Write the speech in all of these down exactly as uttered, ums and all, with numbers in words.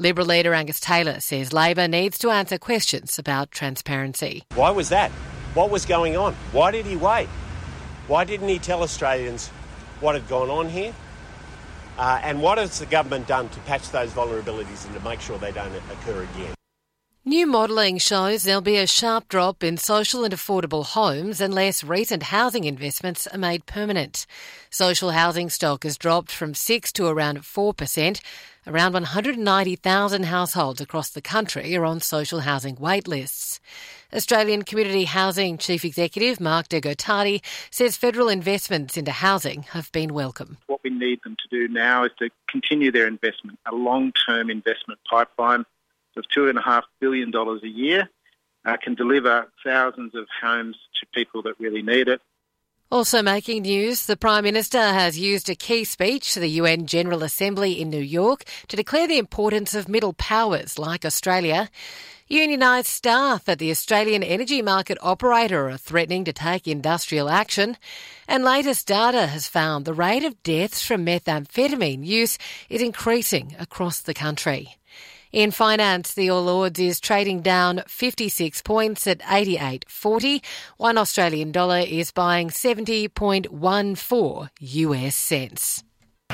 Liberal leader Angus Taylor says Labor needs to answer questions about transparency. Why was that? What was going on? Why did he wait? Why didn't he tell Australians what had gone on here? Uh, and what has the government done to patch those vulnerabilities and to make sure they don't occur again? New modelling shows there'll be a sharp drop in social and affordable homes unless recent housing investments are made permanent. Social housing stock has dropped from six to around four percent. Around one hundred ninety thousand households across the country are on social housing wait lists. Australian Community Housing Chief Executive Mark de Gottardi says federal investments into housing have been welcome. What we need them to do now is to continue their investment, a long-term investment pipeline of two point five billion dollars a year, uh, can deliver thousands of homes to people that really need it. Also making news, the Prime Minister has used a key speech to the U N General Assembly in New York to declare the importance of middle powers like Australia. Unionised staff at the Australian energy market operator are threatening to take industrial action. And latest data has found the rate of deaths from methamphetamine use is increasing across the country. In finance, the All Ords is trading down fifty-six points at eighty-eight forty. One Australian dollar is buying seventy point one four U S cents.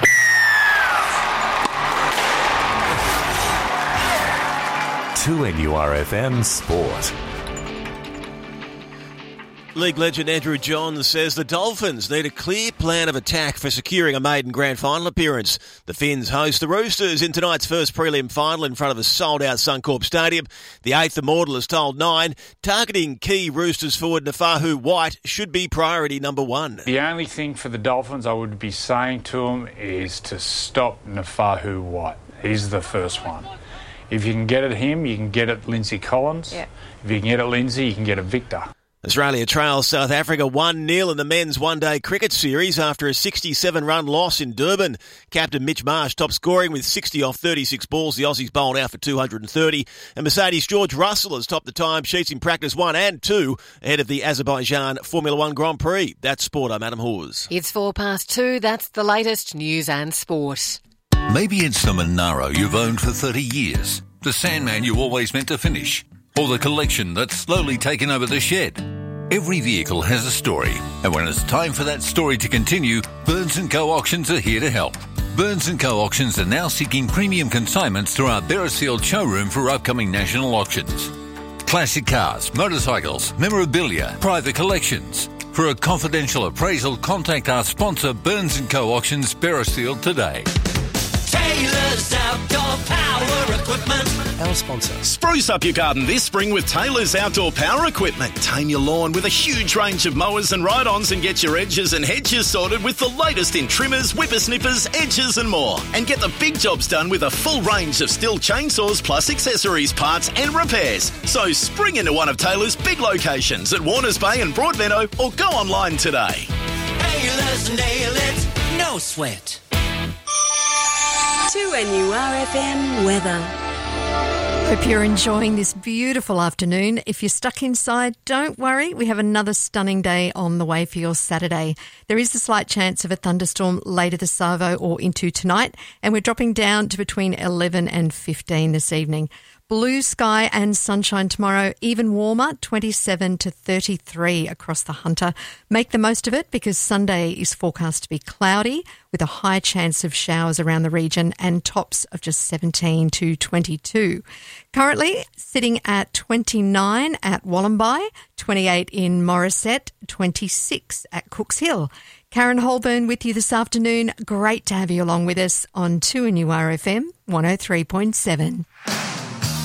two N U R F M Sport. League legend Andrew Johns says the Dolphins need a clear plan of attack for securing a maiden grand final appearance. The Finns host the Roosters in tonight's first prelim final in front of a sold-out Suncorp Stadium. The eighth Immortal has told Nine, targeting key Roosters forward Nafahu White should be priority number one. The only thing for the Dolphins I would be saying to them is to stop Nafahu White. He's the first one. If you can get at him, you can get at Lindsay Collins. Yeah. If you can get at Lindsay, you can get at Victor. Australia trails South Africa one nil in the men's one-day cricket series after a sixty-seven run loss in Durban. Captain Mitch Marsh top scoring with sixty off thirty-six balls. The Aussies bowled out for two hundred thirty. And Mercedes George Russell has topped the timesheets in practice one and two ahead of the Azerbaijan Formula One Grand Prix. That's sport. I'm Adam Hawes. It's four past two. That's the latest news and sport. Maybe it's the Monaro you've owned for thirty years, the Sandman you always meant to finish, or the collection that's slowly taken over the shed. Every vehicle has a story, and when it's time for that story to continue, Burns and Co Auctions are here to help. Burns and Co Auctions are now seeking premium consignments through our Beresfield showroom for upcoming national auctions. Classic cars, motorcycles, memorabilia, private collections. For a confidential appraisal, contact our sponsor Burns and Co Auctions Beresfield today. Taylor's Outdoor Power Equipment. Our sponsor. Spruce up your garden this spring with Taylor's Outdoor Power Equipment. Tame your lawn with a huge range of mowers and ride-ons and get your edges and hedges sorted with the latest in trimmers, whippersnippers, edges and more. And get the big jobs done with a full range of Stihl chainsaws plus accessories, parts and repairs. So spring into one of Taylor's big locations at Warners Bay and Broadmeadow or go online today. Taylor's nail it, no sweat. two N U R F M weather. Hope you're enjoying this beautiful afternoon. If you're stuck inside, don't worry. We have another stunning day on the way for your Saturday. There is a slight chance of a thunderstorm later this Savo or into tonight, and we're dropping down to between eleven and fifteen this evening. Blue sky and sunshine tomorrow, even warmer, twenty-seven to thirty-three across the Hunter. Make the most of it because Sunday is forecast to be cloudy with a high chance of showers around the region and tops of just seventeen to twenty-two. Currently sitting at twenty-nine at Wollombi, twenty-eight in Morisset, twenty-six at Cooks Hill. Karen Holburn with you this afternoon. Great to have you along with us on two N U R F M one oh three point seven.